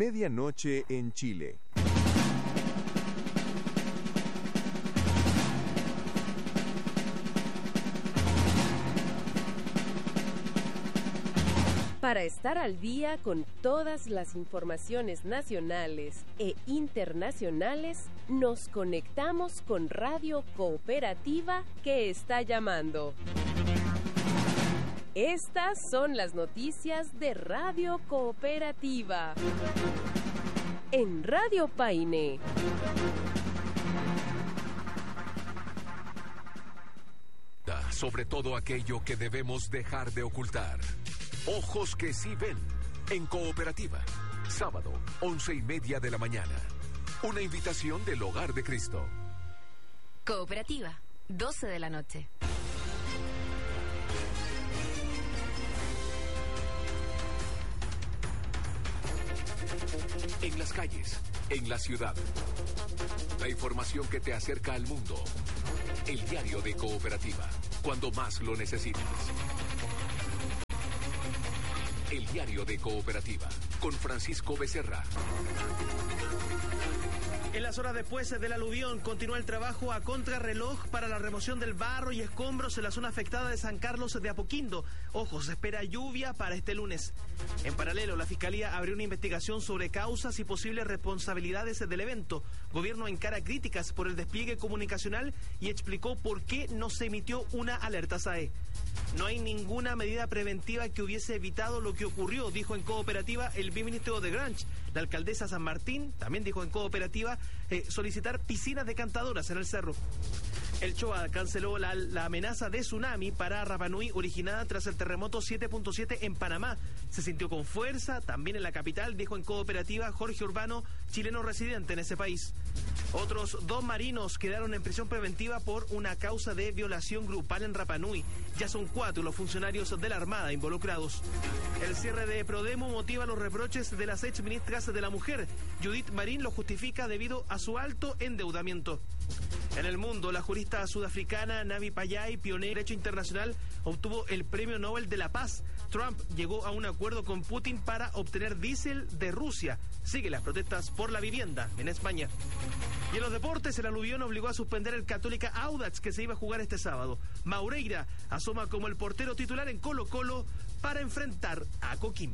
Medianoche en Chile. Para estar al día con todas las informaciones nacionales e internacionales, nos conectamos con Radio Cooperativa que está llamando. Estas son las noticias de Radio Cooperativa. En Radio Paine. Sobre todo aquello que debemos dejar de ocultar. Ojos que sí ven, en Cooperativa. Sábado, 11:30 de la mañana. Una invitación del Hogar de Cristo. Cooperativa, 12 de la noche. En las calles, en la ciudad. La información que te acerca al mundo. El diario de Cooperativa, cuando más lo necesites. El diario de Cooperativa, con Francisco Becerra. En las horas después del aluvión continúa el trabajo a contrarreloj para la remoción del barro y escombros en la zona afectada de San Carlos de Apoquindo. Ojo, se espera lluvia para este lunes. En paralelo, la Fiscalía abrió una investigación sobre causas y posibles responsabilidades del evento. Gobierno encara críticas por el despliegue comunicacional y explicó por qué no se emitió una alerta SAE. No hay ninguna medida preventiva que hubiese evitado lo que ocurrió, dijo en Cooperativa el viceministro de Grange. La alcaldesa San Martín también dijo en Cooperativa solicitar piscinas decantadoras en el cerro. El CHOA canceló la amenaza de tsunami para Rapa Nui originada tras el terremoto 7.7 en Panamá. Se sintió con fuerza también en la capital, dijo en Cooperativa Jorge Urbano, chileno residente en ese país. Otros 2 marinos quedaron en prisión preventiva por una causa de violación grupal en Rapa Nui. Ya son 4 los funcionarios de la Armada involucrados. El cierre de Prodemo motiva los reproches de las exministras de la Mujer. Judith Marín lo justifica debido a su alto endeudamiento. En el mundo, la jurista sudafricana Navi Pillay, pionera en derecho internacional, obtuvo el Premio Nobel de la Paz. Trump llegó a un acuerdo con Putin para obtener diésel de Rusia. Siguen las protestas por la vivienda en España. Y en los deportes, el aluvión obligó a suspender el Católica Audax que se iba a jugar este sábado. Maureira asoma como el portero titular en Colo-Colo para enfrentar a Coquimbo.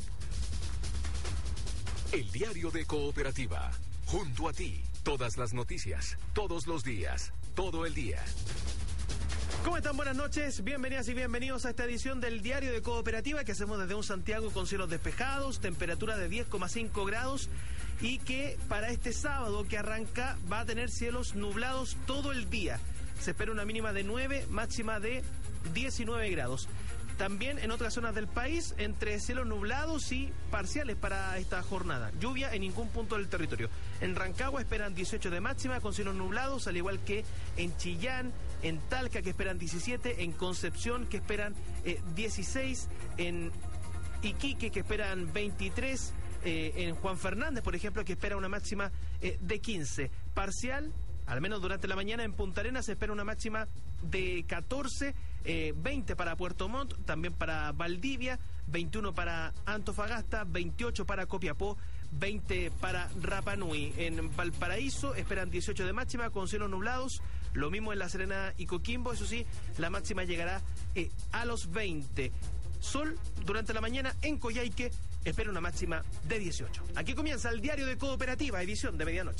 El diario de Cooperativa, junto a ti. Todas las noticias, todos los días, todo el día. ¿Cómo están? Buenas noches, bienvenidas y bienvenidos a esta edición del Diario de Cooperativa que hacemos desde un Santiago con cielos despejados, temperatura de 10,5 grados y que para este sábado que arranca va a tener cielos nublados todo el día. Se espera una mínima de 9, máxima de 19 grados. También en otras zonas del país, entre cielos nublados y parciales para esta jornada. Lluvia en ningún punto del territorio. En Rancagua esperan 18 de máxima con cielos nublados, al igual que en Chillán, en Talca que esperan 17, en Concepción que esperan 16, en Iquique que esperan 23, en Juan Fernández, por ejemplo, que espera una máxima de 15. Parcial, al menos durante la mañana en Punta Arenas se espera una máxima de 14, 20 para Puerto Montt, también para Valdivia, 21 para Antofagasta, 28 para Copiapó, 20 para Rapa Nui. En Valparaíso esperan 18 de máxima con cielos nublados, lo mismo en La Serena y Coquimbo, eso sí, la máxima llegará a los 20. Sol durante la mañana en Coyhaique espera una máxima de 18. Aquí comienza el Diario de Cooperativa, edición de medianoche.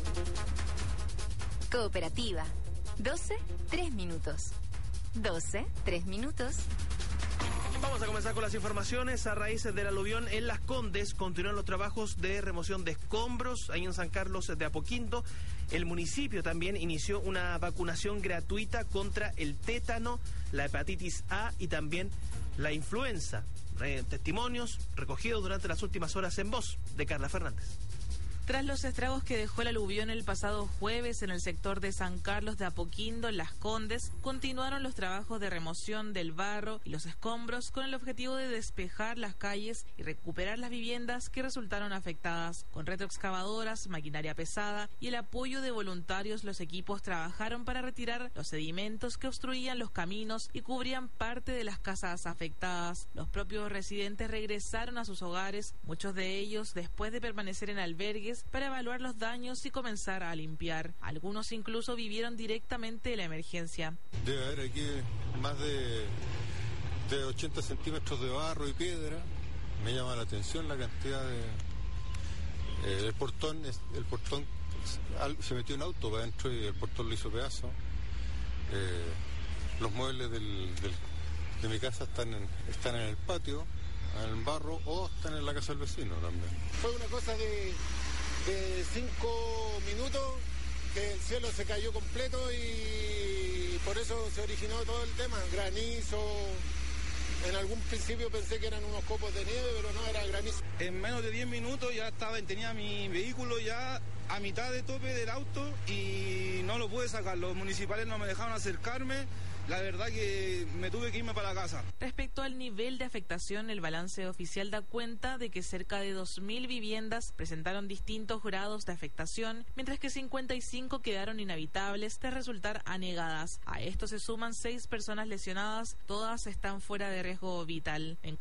Cooperativa, 12, 3 minutos. 12, 3 minutos. Vamos a comenzar con las informaciones. A raíz del aluvión en Las Condes continúan los trabajos de remoción de escombros ahí en San Carlos de Apoquindo. El municipio también inició una vacunación gratuita contra el tétano, la hepatitis A y también la influenza. Testimonios recogidos durante las últimas horas en voz de Carla Fernández. Tras los estragos que dejó el aluvión el pasado jueves en el sector de San Carlos de Apoquindo, en Las Condes, continuaron los trabajos de remoción del barro y los escombros con el objetivo de despejar las calles y recuperar las viviendas que resultaron afectadas. Con retroexcavadoras, maquinaria pesada y el apoyo de voluntarios, los equipos trabajaron para retirar los sedimentos que obstruían los caminos y cubrían parte de las casas afectadas. Los propios residentes regresaron a sus hogares, muchos de ellos después de permanecer en albergues para evaluar los daños y comenzar a limpiar. Algunos incluso vivieron directamente la emergencia. Debe haber aquí más de 80 centímetros de barro y piedra. Me llama la atención la cantidad de... el portón se metió un auto para adentro y el portón lo hizo pedazo. Los muebles de mi casa están en el patio, en el barro, o están en la casa del vecino también. Fue una cosa de 5 minutos que el cielo se cayó completo y por eso se originó todo el tema, granizo. En algún principio pensé que eran unos copos de nieve, pero no, era granizo. En menos de 10 minutos ya tenía mi vehículo ya a mitad de tope del auto y no lo pude sacar. Los municipales no me dejaron acercarme. La verdad que me tuve que irme para la casa. Respecto al nivel de afectación, el balance oficial da cuenta de que cerca de 2.000 viviendas presentaron distintos grados de afectación, mientras que 55 quedaron inhabitables tras resultar anegadas. A esto se suman 6 personas lesionadas, todas están fuera de riesgo vital. En